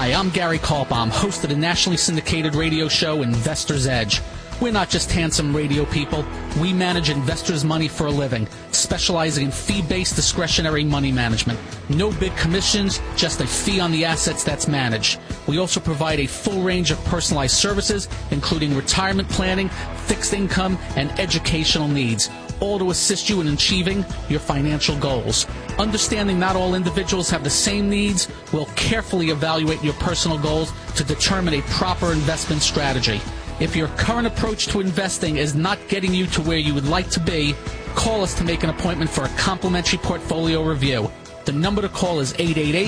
Hi, I'm Gary Kaltbaum, host of the nationally syndicated radio show Investor's Edge. We're not just handsome radio people. We manage investors' money for a living, specializing in fee-based discretionary money management. No big commissions, just a fee on the assets that's managed. We also provide a full range of personalized services, including retirement planning, fixed income, and educational needs, all to assist you in achieving your financial goals. Understanding not all individuals have the same needs, we'll carefully evaluate your personal goals to determine a proper investment strategy. If your current approach to investing is not getting you to where you would like to be, call us to make an appointment for a complimentary portfolio review. The number to call is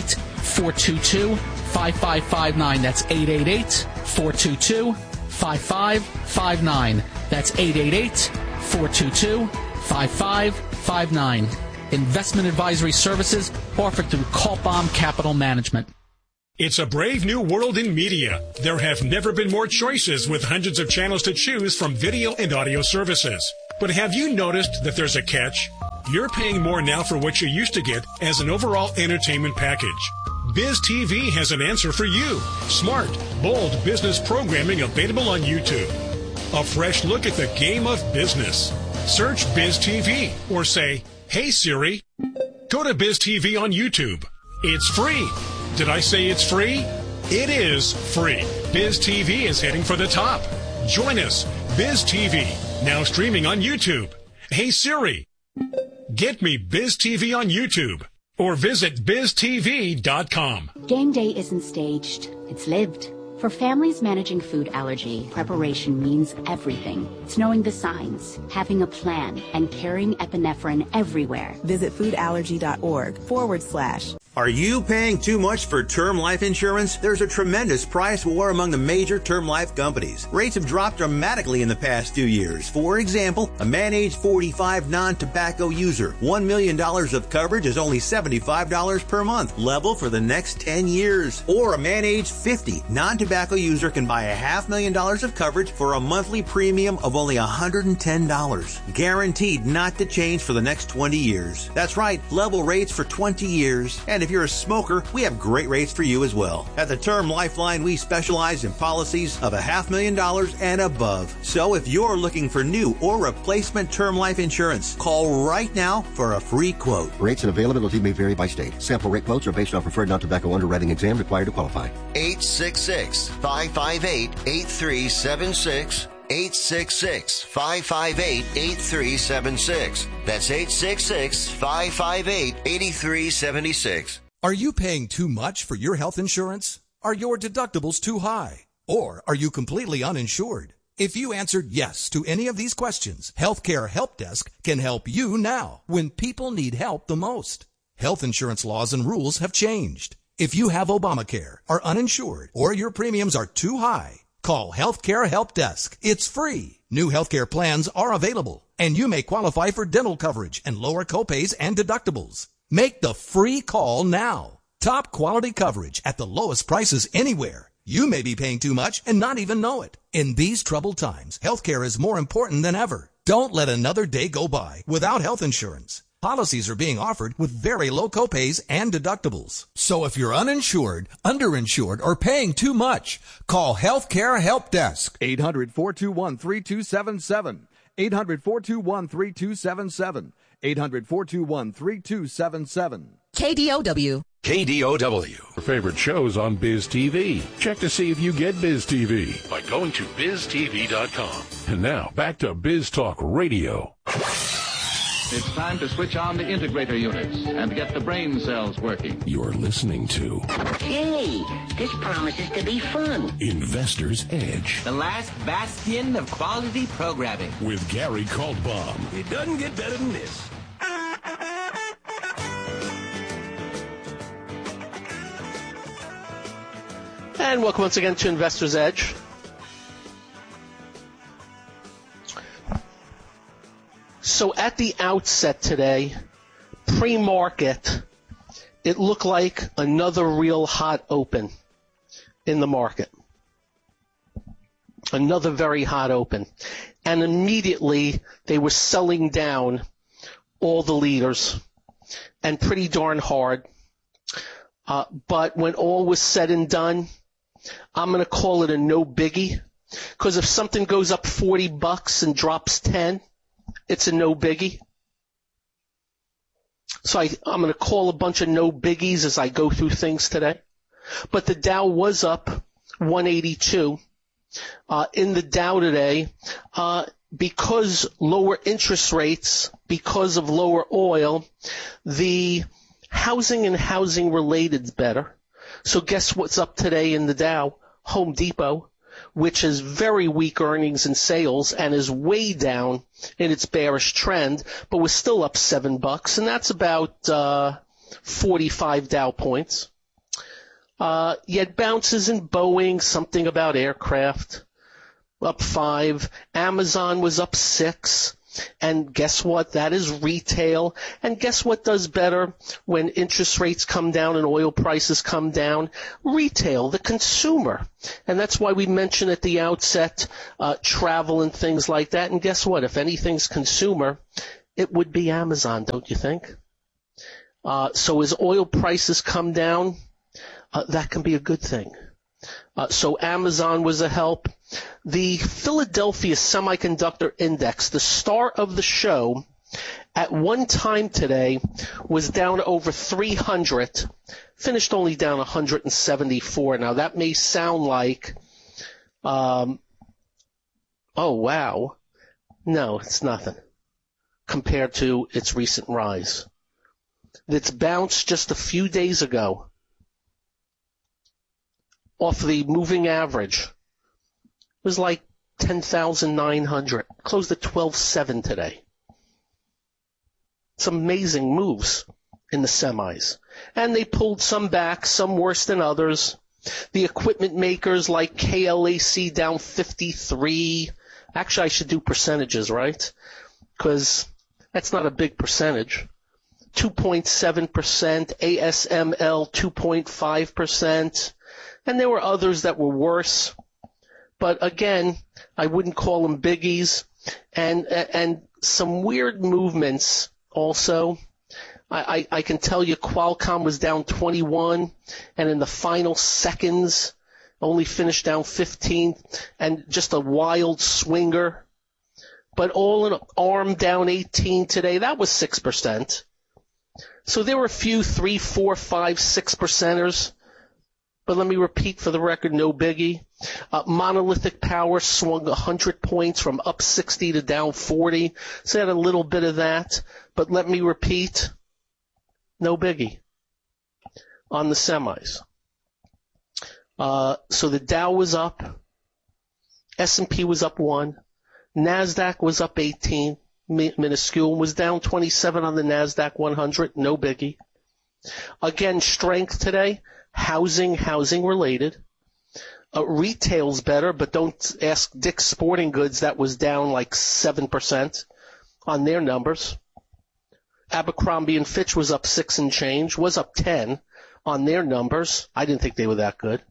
888-422-5559. That's 888-422-5559. That's 888-422-5559. Investment advisory services offered through Kaltbaum Capital Management. It's a brave new world in media. There have never been more choices with hundreds of channels to choose from video and audio services. But have you noticed that there's a catch? You're paying more now for what you used to get as an overall entertainment package. Biz TV has an answer for you. Smart, bold business programming available on YouTube. A fresh look at the game of business. Search Biz TV or say, "Hey Siri." Go to Biz TV on YouTube. It's free. Did I say it's free? It is free. Biz TV is heading for the top. Join us. Biz TV, now streaming on YouTube. Hey Siri, get me Biz TV on YouTube. Or visit biztv.com. Game day isn't staged. It's lived. For families managing food allergy, preparation means everything. It's knowing the signs, having a plan, and carrying epinephrine everywhere. Visit foodallergy.org/. Are you paying too much for term life insurance? There's a tremendous price war among the major term life companies. Rates have dropped dramatically in the past 2 years. For example, a man age 45 non-tobacco user, $1 million of coverage is only $75 per month, level for the next 10 years. Or a man age 50 non-tobacco user can buy $500,000 of coverage for a monthly premium of only $110. Guaranteed not to change for the next 20 years. That's right, level rates for 20 years. And if you're a smoker, we have great rates for you as well. At the Term Lifeline, we specialize in policies of $500,000 and above. So if you're looking for new or replacement term life insurance, call right now for a free quote. Rates and availability may vary by state. Sample rate quotes are based on preferred non-tobacco underwriting exam required to qualify. 866-558-8376. 866-558-8376. That's 866-558-8376. Are you paying too much for your health insurance? Are your deductibles too high? Or are you completely uninsured? If you answered yes to any of these questions, Healthcare Help Desk can help you now when people need help the most. Health insurance laws and rules have changed. If you have Obamacare, are uninsured, or your premiums are too high, call Healthcare Help Desk. It's free. New healthcare plans are available, and you may qualify for dental coverage and lower copays and deductibles. Make the free call now. Top quality coverage at the lowest prices anywhere. You may be paying too much and not even know it. In these troubled times, healthcare is more important than ever. Don't let another day go by without health insurance. Policies are being offered with very low copays and deductibles. So if you're uninsured, underinsured, or paying too much, call Healthcare Help Desk. 800-421-3277. 800-421-3277. 800-421-3277. KDOW. KDOW. Your favorite shows on Biz TV. Check to see if you get Biz TV by going to biztv.com. And now, back to Biz Talk Radio. It's time to switch on the integrator units and get the brain cells working. You're listening to... Hey, this promises to be fun. Investor's Edge. The last bastion of quality programming. With Gary Kaltbaum. It doesn't get better than this. And welcome once again to Investor's Edge. So at the outset today, pre-market, it looked like another real hot open in the market. Another very hot open. And immediately they were selling down all the leaders, and pretty darn hard. But when all was said and done, I'm going to call it a no biggie. Because if something goes up $40 and drops 10, it's a no biggie. So I'm going to call a bunch of no biggies as I go through things today. But the Dow was up 182. In the Dow today, because lower interest rates, because of lower oil, the housing and housing related is better. So guess what's up today in the Dow? Home Depot, which has very weak earnings and sales and is way down in its bearish trend, but was still up $7, and that's about 45 Dow points. Yet bounces in Boeing, something about aircraft, up 5. Amazon was up 6. And guess what? That is retail. And guess what does better when interest rates come down and oil prices come down? Retail, the consumer. And that's why we mentioned at the outset travel and things like that. And guess what? If anything's consumer, it would be Amazon, don't you think? So as oil prices come down, that can be a good thing. So Amazon was a help. The Philadelphia Semiconductor Index, the star of the show, at one time today was down over 300, finished only down 174. Now that may sound like, oh wow. No, it's nothing compared to its recent rise. It's bounced just a few days ago off the moving average. It was like 10,900. Closed at 12.7 today. Some amazing moves in the semis. And they pulled some back, some worse than others. The equipment makers like KLAC down 53. Actually, I should do percentages, right? Because that's not a big percentage. 2.7%, ASML 2.5%. And there were others that were worse. But again, I wouldn't call them biggies. And some weird movements also. I can tell you Qualcomm was down 21, and in the final seconds only finished down 15, and just a wild swinger. But all in ARM down 18 today. That was 6%. So there were a few 3, 4, 5, 6%ers. But let me repeat for the record, no biggie. Monolithic Power swung 100 points from up 60 to down 40. So had a little bit of that. But let me repeat, no biggie on the semis. So the Dow was up. S&P was up 1. NASDAQ was up 18, minuscule. Was down 27 on the NASDAQ 100, no biggie. Again, strength today. Housing related. Retail's better, but don't ask Dick's Sporting Goods. That was down like 7% on their numbers. Abercrombie & Fitch was up 6 and change, was up 10 on their numbers. I didn't think they were that good.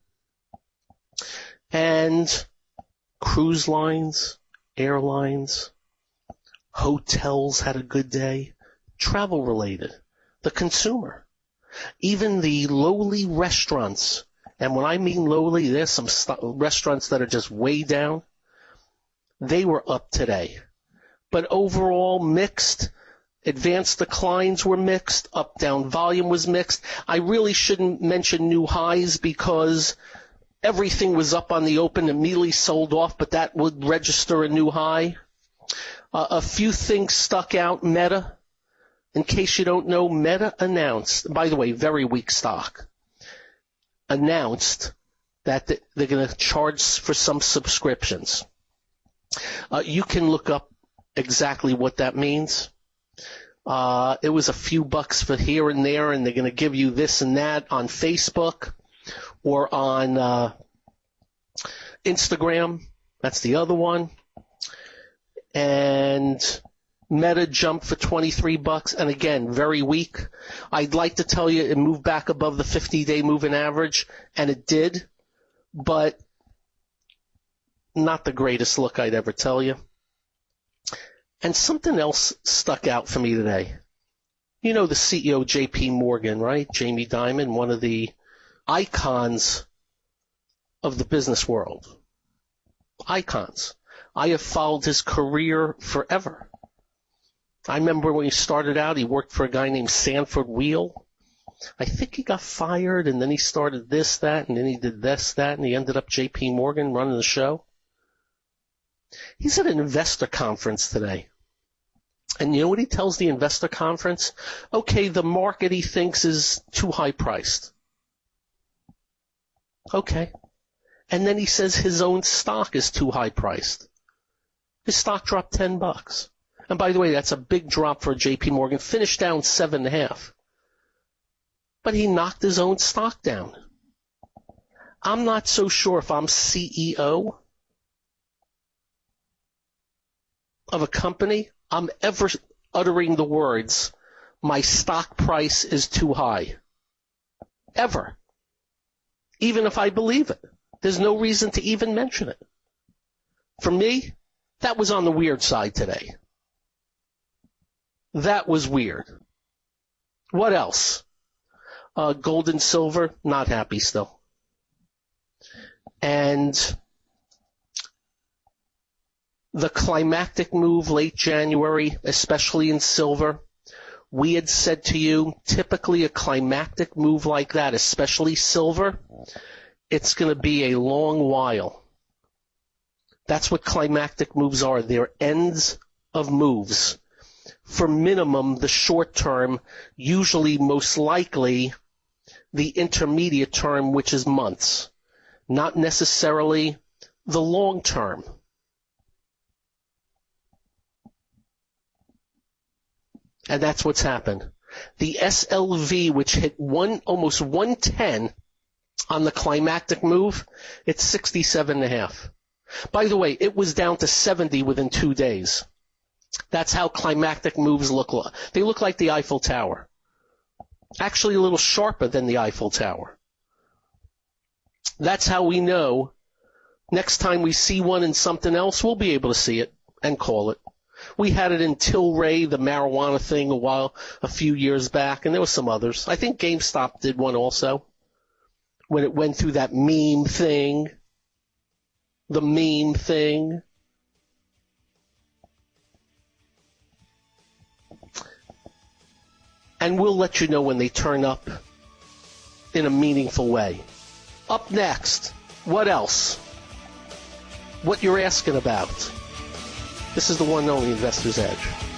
And cruise lines, airlines, hotels had a good day. Travel related. The consumer. Even the lowly restaurants, and when I mean lowly, there's some restaurants that are just way down, they were up today. But overall, mixed. Advanced declines were mixed. Up-down volume was mixed. I really shouldn't mention new highs because everything was up on the open, immediately sold off, but that would register a new high. A few things stuck out. Meta. In case you don't know, Meta announced, by the way, very weak stock, announced that they're going to charge for some subscriptions. You can look up exactly what that means. It was a few bucks for here and there, and they're going to give you this and that on Facebook or on Instagram. That's the other one. And Meta jumped for $23, and again, very weak. I'd like to tell you it moved back above the 50-day moving average, and it did, but not the greatest look I'd ever tell you. And something else stuck out for me today. You know the CEO, J.P. Morgan, right? Jamie Dimon, one of the icons of the business world. Icons. I have followed his career forever. I remember when he started out, he worked for a guy named Sanford Wheel. I think he got fired, and then he started this, that, and then he did this, that, and he ended up J.P. Morgan running the show. He's at an investor conference today. And you know what he tells the investor conference? Okay, the market he thinks is too high priced. Okay. And then he says his own stock is too high priced. His stock dropped $10. And by the way, that's a big drop for JP Morgan. Finished down 7.5. But he knocked his own stock down. I'm not so sure if I'm CEO of a company, I'm ever uttering the words, my stock price is too high. Ever. Even if I believe it. There's no reason to even mention it. For me, that was on the weird side today. That was weird. What else? Gold and silver, not happy still. And the climactic move late January, especially in silver, we had said to you, typically a climactic move like that, especially silver, it's going to be a long while. That's what climactic moves are. They're ends of moves. For minimum, the short term, usually most likely the intermediate term, which is months, not necessarily the long term. And that's what's happened. The SLV, which hit almost 110 on the climactic move, it's 67.5. By the way, it was down to 70 within 2 days. That's how climactic moves look. They look like the Eiffel Tower. Actually a little sharper than the Eiffel Tower. That's how we know next time we see one in something else, we'll be able to see it and call it. We had it in Tilray, the marijuana thing, a few years back, and there were some others. I think GameStop did one also when it went through that meme thing. The meme thing. And we'll let you know when they turn up in a meaningful way. Up next, what else? What you're asking about. This is the one and only Investor's Edge.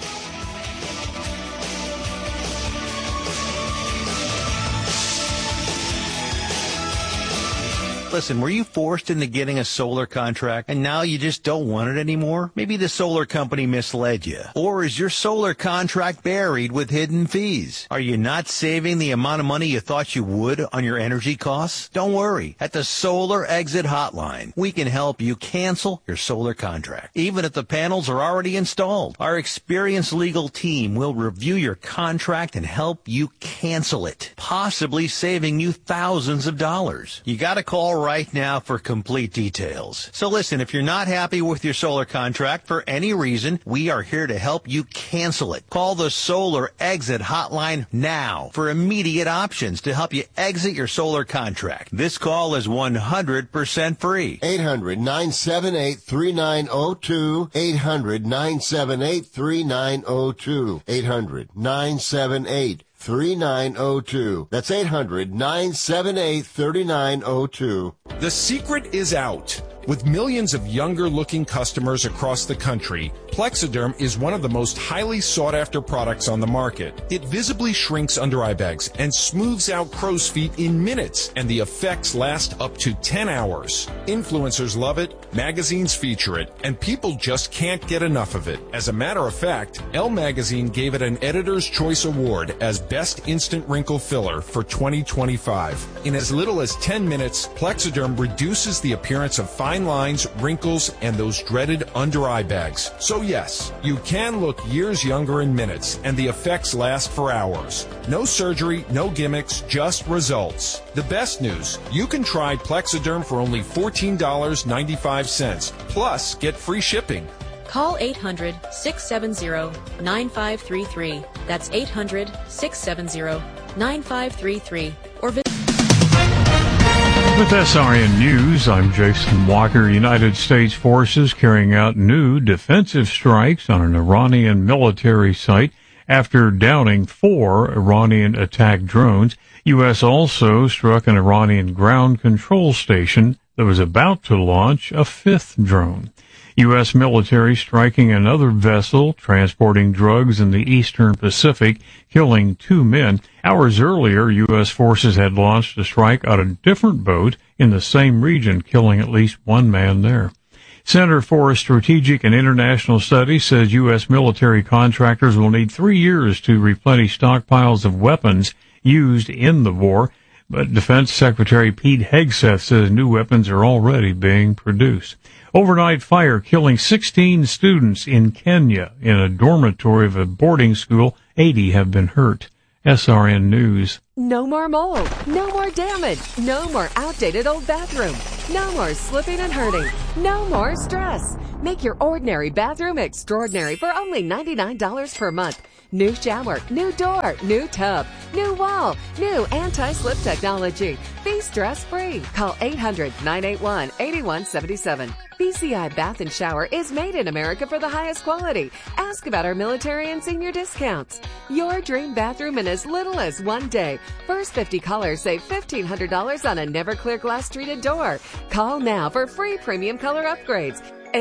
Listen, were you forced into getting a solar contract and now you just don't want it anymore? Maybe the solar company misled you. Or is your solar contract buried with hidden fees? Are you not saving the amount of money you thought you would on your energy costs? Don't worry. At the Solar Exit Hotline, we can help you cancel your solar contract, even if the panels are already installed. Our experienced legal team will review your contract and help you cancel it, possibly saving you thousands of dollars. You got to call right now for complete details. So listen, if you're not happy with your solar contract for any reason, we are here to help you cancel it. Call the Solar Exit Hotline now for immediate options to help you exit your solar contract. This call is 100% free. 800-978-3902. 800-978-3902. 800-978-3902. That's 800-978-3902. The secret is out. With millions of younger-looking customers across the country, Plexiderm is one of the most highly sought-after products on the market. It visibly shrinks under-eye bags and smooths out crow's feet in minutes, and the effects last up to 10 hours. Influencers love it, magazines feature it, and people just can't get enough of it. As a matter of fact, Elle Magazine gave it an Editor's Choice Award as Best Instant Wrinkle Filler for 2025. In as little as 10 minutes, Plexiderm reduces the appearance of fine lines, wrinkles, and those dreaded under-eye bags. So yes, you can look years younger in minutes, and the effects last for hours. No surgery, no gimmicks, just results. The best news, you can try Plexiderm for only $14.95, plus get free shipping. Call 800-670-9533. That's 800-670-9533. Or visit. With SRN News, I'm Jason Walker. United States forces carrying out new defensive strikes on an Iranian military site after downing 4 Iranian attack drones. U.S. also struck an Iranian ground control station that was about to launch a 5th drone. U.S. military striking another vessel transporting drugs in the eastern Pacific, killing 2 men. Hours earlier, U.S. forces had launched a strike on a different boat in the same region, killing at least 1 man there. Center for Strategic and International Studies says U.S. military contractors will need 3 years to replenish stockpiles of weapons used in the war. But Defense Secretary Pete Hegseth says new weapons are already being produced. Overnight fire killing 16 students in Kenya in a dormitory of a boarding school. 80 have been hurt. SRN News. No more mold. No more damage. No more outdated old bathroom. No more slipping and hurting. No more stress. Make your ordinary bathroom extraordinary for only $99 per month. New shower, new door, new tub, new wall, new anti-slip technology. Be stress-free. Call 800-981-8177. BCI Bath and Shower is made in America for the highest quality. Ask about our military and senior discounts. Your dream bathroom in as little as 1 day. First 50 callers save $1,500 on a Never-Clear glass treated door. Call now for free premium color upgrades.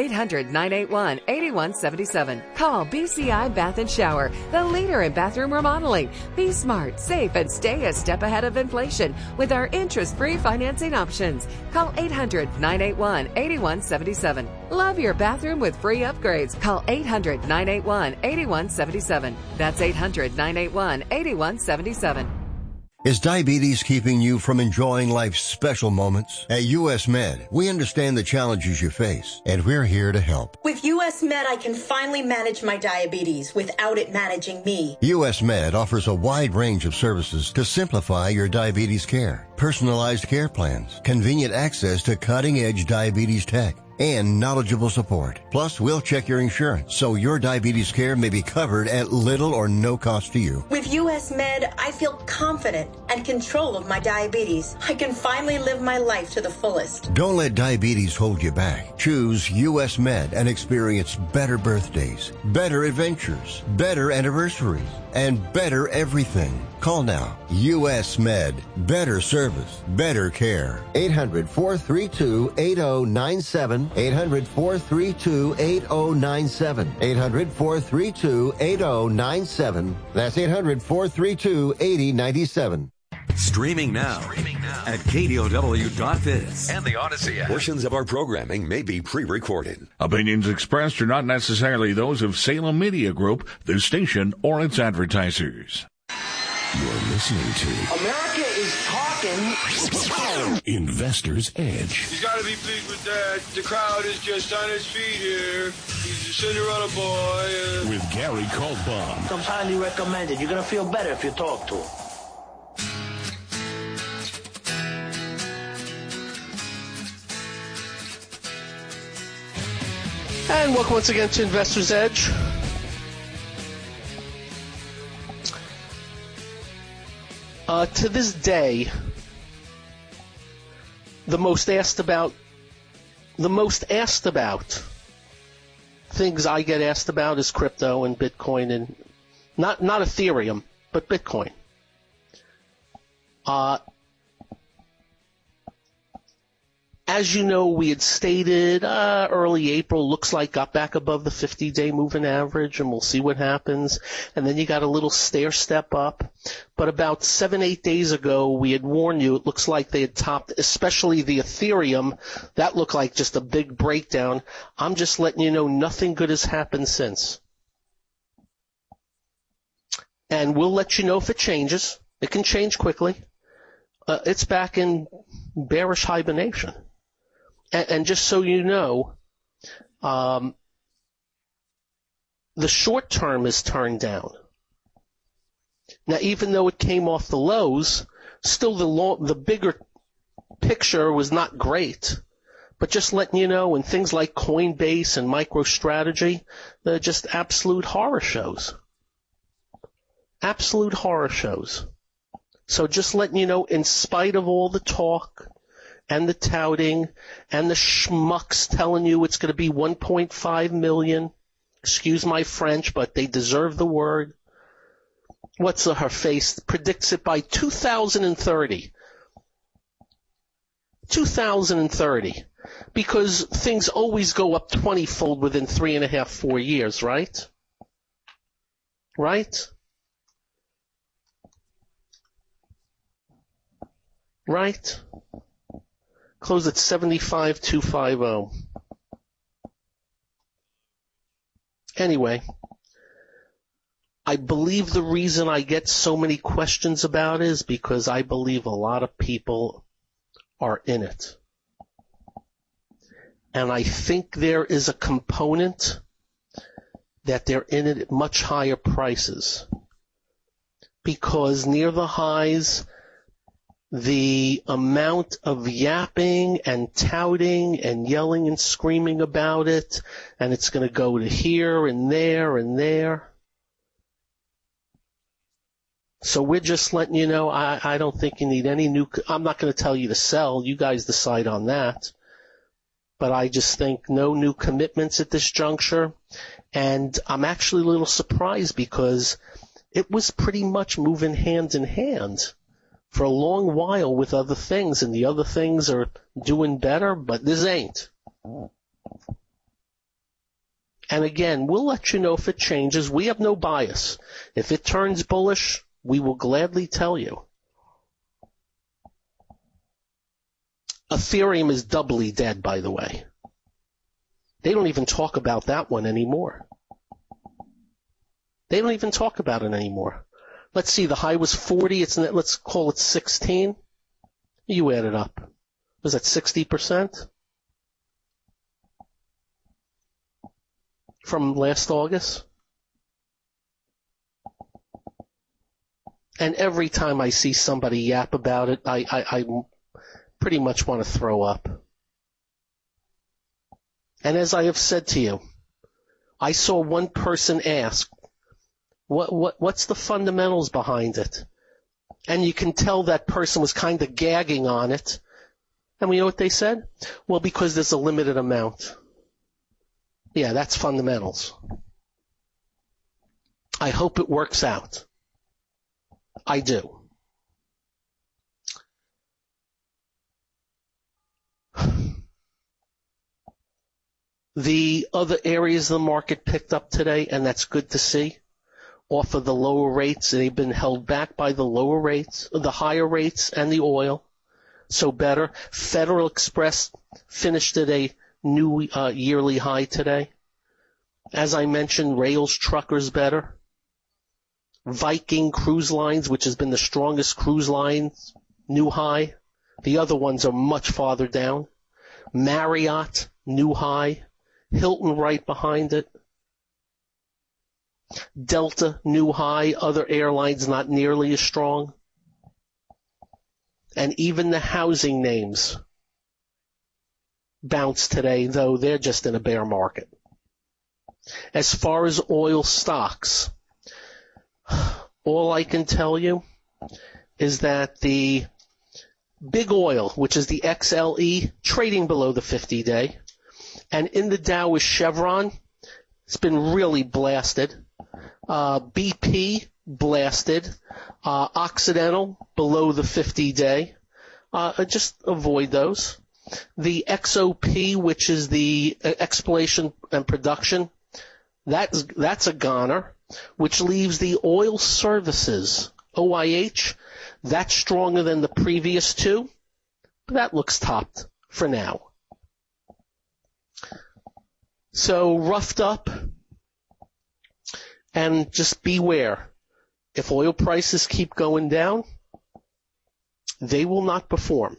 800-981-8177. Call BCI Bath and Shower, the leader in bathroom remodeling. Be smart, safe, and stay a step ahead of inflation with our interest-free financing options. Call 800-981-8177. Love your bathroom with free upgrades. Call 800-981-8177. That's 800-981-8177. Is diabetes keeping you from enjoying life's special moments? At U.S. Med, we understand the challenges you face, and we're here to help. With U.S. Med, I can finally manage my diabetes without it managing me. U.S. Med offers a wide range of services to simplify your diabetes care. Personalized care plans, convenient access to cutting-edge diabetes tech, and knowledgeable support. Plus, we'll check your insurance so your diabetes care may be covered at little or no cost to you. With U.S. Med, I feel confident and control of my diabetes. I can finally live my life to the fullest. Don't let diabetes hold you back. Choose U.S. Med and experience better birthdays, better adventures, better anniversaries, and better everything. Call now. U.S. Med. Better service. Better care. 800-432-8097. 800-432-8097. 800-432-8097. That's 800-432-8097. Streaming now at KDOW.biz and the Odyssey app. Portions of our programming may be pre-recorded. Opinions expressed are not necessarily those of Salem Media Group, the station, or its advertisers. You're listening to America is talking. Investor's Edge. He's got to be pleased with that. The crowd is just on his feet here. He's a Cinderella boy. With Gary Kaltbaum. I'm highly recommended. You're going to feel better if you talk to him. And welcome once again to Investor's Edge. To this day, the most asked about things I get asked about is crypto and Bitcoin, and not Ethereum, but Bitcoin. As you know, we had stated early April, looks like got back above the 50-day moving average, and we'll see what happens. And then you got a little stair step up. But about 7-8 days ago, we had warned you, it looks like they had topped, especially the Ethereum. That looked like just a big breakdown. I'm just letting you know nothing good has happened since. And we'll let you know if it changes. It can change quickly. It's back in bearish hibernation. And just so you know, the short term is turned down. Now, even though it came off the lows, still the bigger picture was not great. But just letting you know, and things like Coinbase and MicroStrategy, they're just absolute horror shows. Absolute horror shows. So just letting you know, in spite of all the talk and the touting and the schmucks telling you it's going to be 1.5 million, excuse my French, but they deserve the word. What's her face? Predicts it by 2030. 2030. Because things always go up 20-fold within 3.5, 4 years, right? Right? Right? Close at 75,250. Anyway, I believe the reason I get so many questions about it is because I believe a lot of people are in it. And I think there is a component that they're in it at much higher prices. Because near the highs, the amount of yapping and touting and yelling and screaming about it, and it's going to go to here and there and there. So we're just letting you know, I don't think you need any new, I'm not going to tell you to sell, you guys decide on that. But I just think no new commitments at this juncture. And I'm actually a little surprised because it was pretty much moving hand in hand for a long while with other things, and the other things are doing better, but this ain't. And again, we'll let you know if it changes. We have no bias. If it turns bullish, we will gladly tell you. Ethereum is doubly dead, by the way. They don't even talk about that one anymore. They don't even talk about it anymore. Let's see, the high was 40, let's call it 16. You add it up. Was that 60%? From last August? And every time I see somebody yap about it, I pretty much want to throw up. And as I have said to you, I saw one person ask, what's the fundamentals behind it? And you can tell that person was kind of gagging on it. And we know what they said? Well, because there's a limited amount. Yeah, that's fundamentals. I hope it works out. I do. The other areas of the market picked up today, and that's good to see. Off of the lower rates, they've been held back by the lower rates, the higher rates, and the oil. So better. Federal Express finished at a new yearly high today. As I mentioned, Rails Truckers better. Viking Cruise Lines, which has been the strongest cruise line, new high. The other ones are much farther down. Marriott, new high. Hilton right behind it. Delta, new high. Other airlines not nearly as strong. And even the housing names bounced today, though they're just in a bear market. As far as oil stocks, all I can tell you is that the big oil, which is the XLE, trading below the 50-day, and in the Dow is Chevron. It's been really blasted. BP blasted. Occidental below the 50-day. Just avoid those. The XOP, which is the exploration and production, that's a goner, which leaves the oil services, OIH, that's stronger than the previous two, but that looks topped for now. So roughed up, and just beware. If oil prices keep going down, they will not perform.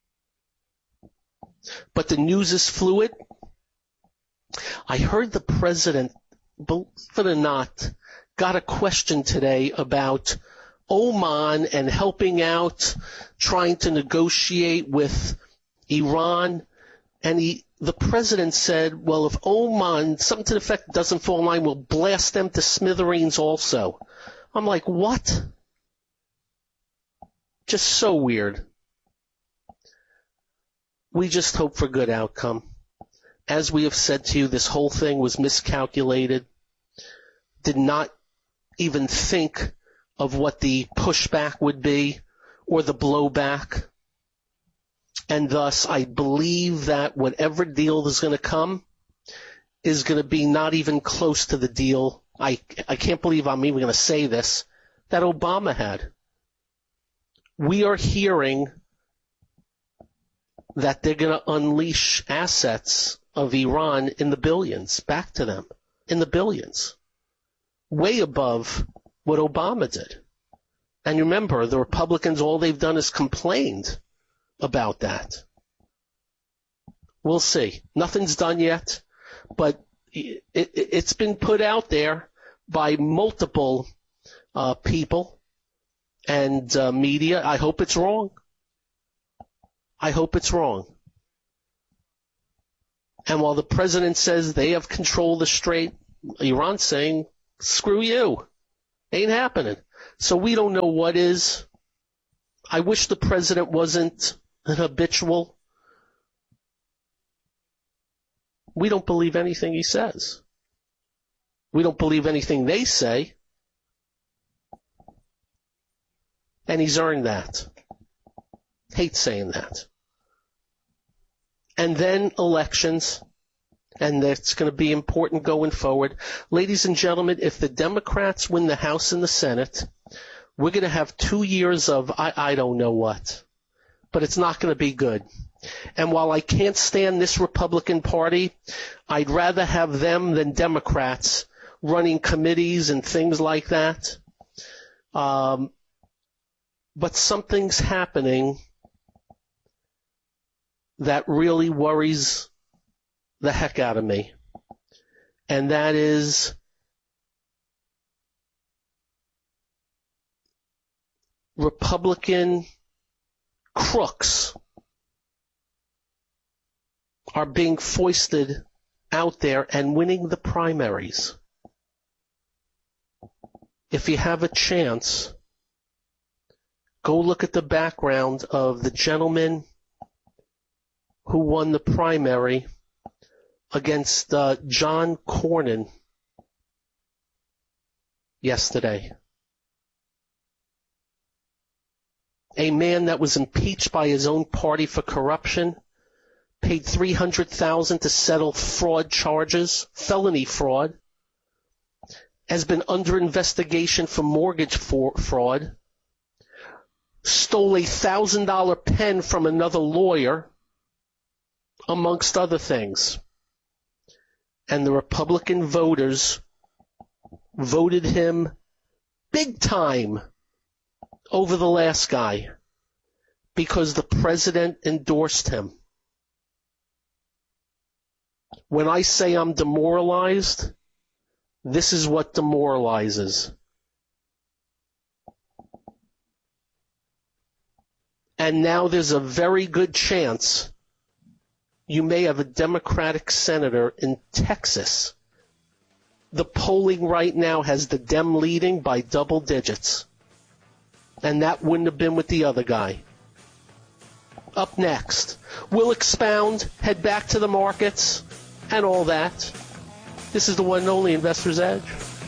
But the news is fluid. I heard the president, believe it or not, got a question today about Oman and helping out, trying to negotiate with Iran And the president said, well, if Oman, something to the effect, doesn't fall in line, we'll blast them to smithereens also. I'm like, what? Just so weird. We just hope for good outcome. As we have said to you, this whole thing was miscalculated. Did not even think of what the pushback would be or the blowback. And thus, I believe that whatever deal is going to come is going to be not even close to the deal. I can't believe I'm even going to say this, that Obama had. We are hearing that they're going to unleash assets of Iran in the billions back to them, in the billions, way above what Obama did. And remember, the Republicans, all they've done is complained about that. We'll see. Nothing's done yet, but it's been put out there by multiple people and media. I hope it's wrong. I hope it's wrong. And while the president says they have control of the strait, Iran's saying, screw you. Ain't happening. So we don't know what is. I wish the president wasn't an habitual. We don't believe anything he says. We don't believe anything they say. And he's earned that. Hate saying that. And then elections, and that's going to be important going forward. Ladies and gentlemen, if the Democrats win the House and the Senate, we're going to have 2 years of I don't know what, but it's not going to be good. And while I can't stand this Republican Party, I'd rather have them than Democrats running committees and things like that. But something's happening that really worries the heck out of me. And that is Republican crooks are being foisted out there and winning the primaries. If you have a chance, go look at the background of the gentleman who won the primary against John Cornyn yesterday. A man that was impeached by his own party for corruption, paid $300,000 to settle fraud charges, felony fraud, has been under investigation for mortgage fraud, stole a $1,000 pen from another lawyer, amongst other things. And the Republican voters voted him big time over the last guy because the president endorsed him. When I say I'm demoralized, this is what demoralizes. And now there's a very good chance you may have a Democratic senator in Texas. The polling right now has the Dem leading by double digits. And that wouldn't have been with the other guy. Up next, we'll expound, head back to the markets, and all that. This is the one and only Investor's Edge.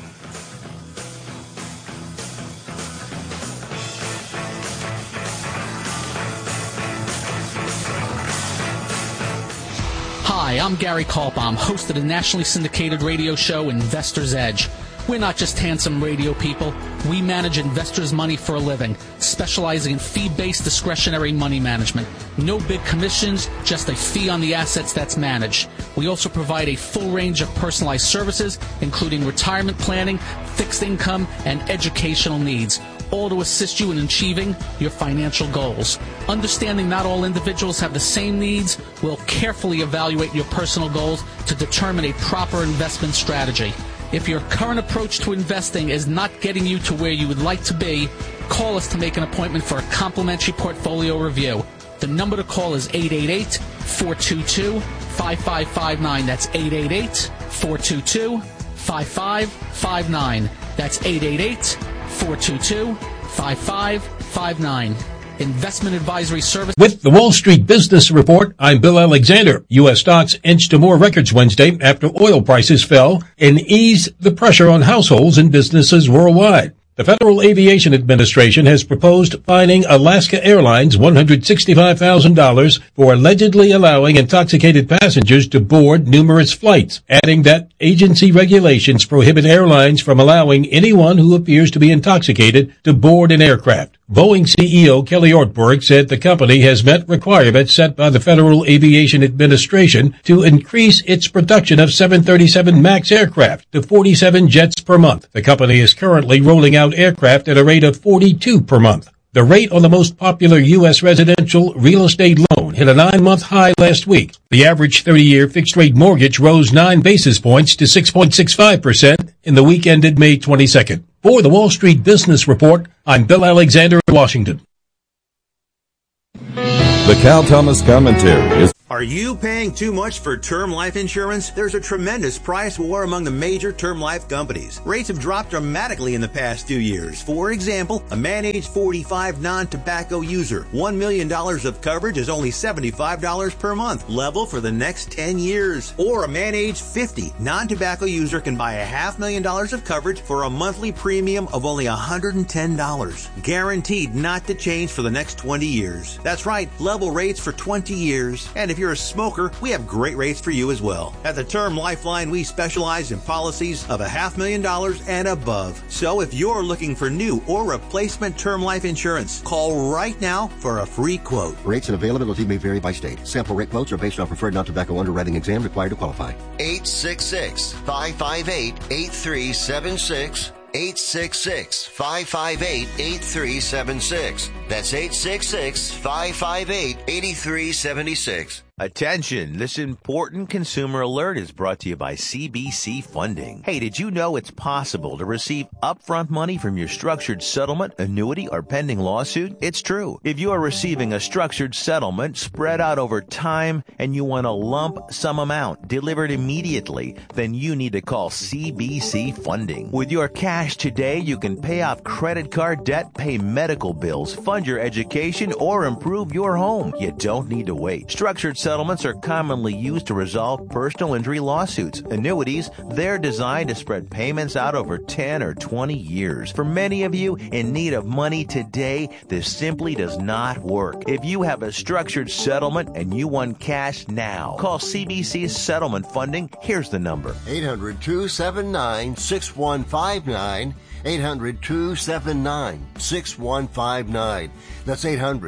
Hi, I'm Gary Kaltbaum, host of the nationally syndicated radio show Investor's Edge. We're not just handsome radio people. We manage investors' money for a living, specializing in fee-based discretionary money management. No big commissions, just a fee on the assets that's managed. We also provide a full range of personalized services, including retirement planning, fixed income, and educational needs, all to assist you in achieving your financial goals. Understanding not all individuals have the same needs, we'll carefully evaluate your personal goals to determine a proper investment strategy. If your current approach to investing is not getting you to where you would like to be, call us to make an appointment for a complimentary portfolio review. The number to call is 888-422-5559. That's 888-422-5559. That's 888-422-5559. Investment advisory service. With the Wall Street Business Report, I'm Bill Alexander. U.S. stocks inched to more records Wednesday after oil prices fell and eased the pressure on households and businesses worldwide. The Federal Aviation Administration has proposed fining Alaska Airlines $165,000 for allegedly allowing intoxicated passengers to board numerous flights, adding that agency regulations prohibit airlines from allowing anyone who appears to be intoxicated to board an aircraft. Boeing CEO Kelly Ortberg said the company has met requirements set by the Federal Aviation Administration to increase its production of 737 MAX aircraft to 47 jets per month. The company is currently rolling out aircraft at a rate of 42 per month. The rate on the most popular U.S. residential real estate loan hit a 9-month high last week. The average 30-year fixed-rate mortgage rose 9 basis points to 6.65% in the week ended May 22nd. For the Wall Street Business Report, I'm Bill Alexander in Washington. The Cal Thomas Commentary is... Are you paying too much for term life insurance? There's a tremendous price war among the major term life companies. Rates have dropped dramatically in the past 2 years. For example, a man age 45 non-tobacco user, $1 million of coverage is only $75 per month, level for the next 10 years. Or a man age 50 non-tobacco user can buy $500,000 of coverage for a monthly premium of only $110, guaranteed not to change for the next 20 years. That's right, level rates for 20 years. And if you're a smoker, we have great rates for you as well. At the Term Lifeline, we specialize in policies of $500,000 and above. So if you're looking for new or replacement term life insurance, call right now for a free quote. Rates and availability may vary by state. Sample rate quotes are based on preferred non-tobacco underwriting exam required to qualify. 866-558-8376. 866-558-8376. That's 866-558-8376. Attention, this important consumer alert is brought to you by CBC Funding. Hey, did you know it's possible to receive upfront money from your structured settlement, annuity, or pending lawsuit? It's true. If you are receiving a structured settlement spread out over time and you want a lump sum amount delivered immediately, then you need to call CBC Funding. With your cash today, you can pay off credit card debt, pay medical bills, fund your education, or improve your home. You don't need to wait. Structured settlements are commonly used to resolve personal injury lawsuits. Annuities, they're designed to spread payments out over 10 or 20 years. For many of you in need of money today, this simply does not work. If you have a structured settlement and you want cash now, call CBC's Settlement Funding. Here's the number. 800-279-6159. 800-279-6159. That's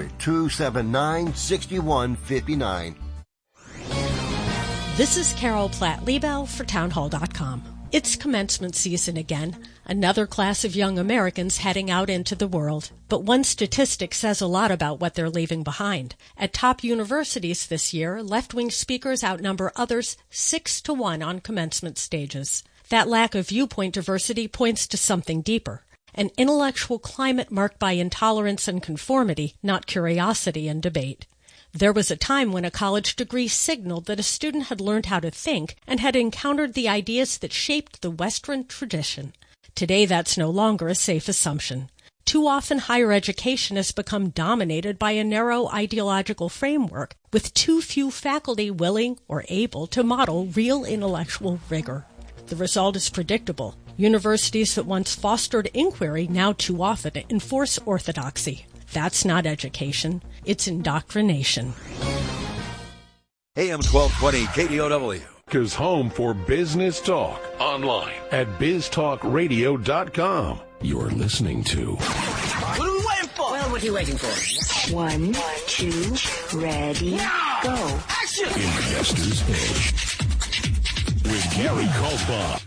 800-279-6159. This is Carol Platt-Liebel for Townhall.com. It's commencement season again, another class of young Americans heading out into the world. But one statistic says a lot about what they're leaving behind. At top universities this year, left-wing speakers outnumber others 6-1 on commencement stages. That lack of viewpoint diversity points to something deeper. An intellectual climate marked by intolerance and conformity, not curiosity and debate. There was a time when a college degree signaled that a student had learned how to think and had encountered the ideas that shaped the Western tradition. Today, that's no longer a safe assumption. Too often, higher education has become dominated by a narrow ideological framework, with too few faculty willing or able to model real intellectual rigor. The result is predictable. Universities that once fostered inquiry now too often enforce orthodoxy. That's not education. It's indoctrination. AM 1220 KDOW is home for business talk online at biztalkradio.com. You're listening to... What are we waiting for? Well, what are you waiting for? 1, 2, ready, go. Action! Investor's Edge with Gary Kaltbaum.